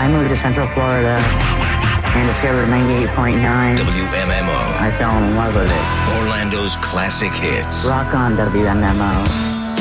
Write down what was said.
I moved to Central Florida and discovered 98.9. WMMO. I fell in love with it. Orlando's classic hits. Rock on, WMMO.